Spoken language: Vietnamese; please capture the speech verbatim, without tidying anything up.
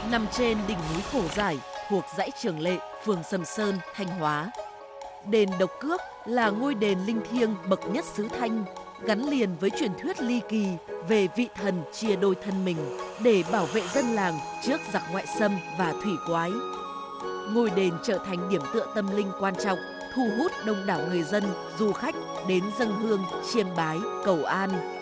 nằm trên đỉnh núi Khổ Giải thuộc dãy Trường Lệ, phường Sầm Sơn, Thanh Hóa. Đền Độc Cước là ngôi đền linh thiêng bậc nhất xứ Thanh, gắn liền với truyền thuyết ly kỳ về vị thần chia đôi thân mình để bảo vệ dân làng trước giặc ngoại xâm và thủy quái. Ngôi đền trở thành điểm tựa tâm linh quan trọng, thu hút đông đảo người dân, du khách đến dâng hương, chiêm bái, cầu an.